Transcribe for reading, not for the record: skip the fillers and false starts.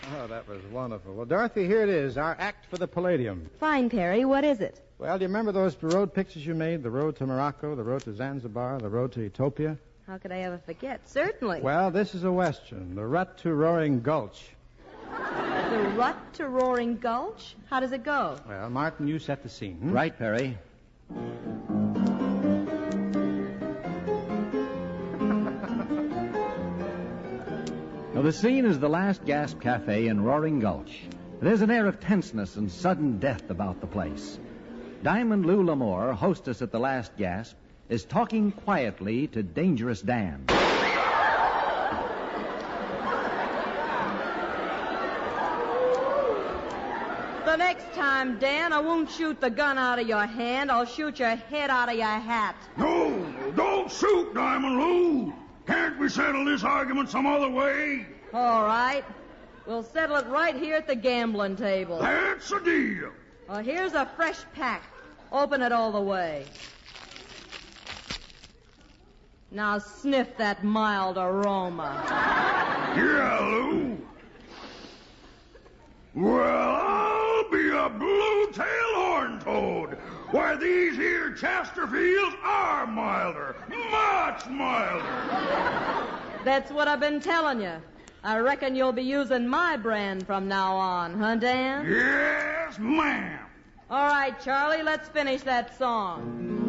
Oh, that was wonderful. Well, Dorothy, here it is, our act for the Palladium. Fine, Perry. What is it? Well, do you remember those road pictures you made? The road to Morocco, the road to Zanzibar, the road to Utopia? How could I ever forget? Certainly. Well, this is a Western, The Rut to Roaring Gulch. The Rut to Roaring Gulch? How does it go? Well, Martin, you set the scene. Right, Perry. Now, the scene is the Last Gasp Cafe in Roaring Gulch. There's an air of tenseness and sudden death about the place. Diamond Lou Lamore, hostess at the Last Gasp, is talking quietly to Dangerous Dan. The next time, Dan, I won't shoot the gun out of your hand. I'll shoot your head out of your hat. No, don't shoot, Diamond Lou. Can't we settle this argument some other way? All right. We'll settle it right here at the gambling table. That's a deal. Well, here's a fresh pack. Open it all the way. Now sniff that mild aroma. Yeah, Lou. Well, I'll be a blue-tailed horn toad, where these here Chesterfields are milder, much milder. That's what I've been telling you. I reckon you'll be using my brand from now on, huh, Dan? Yes, ma'am. All right, Charlie, let's finish that song.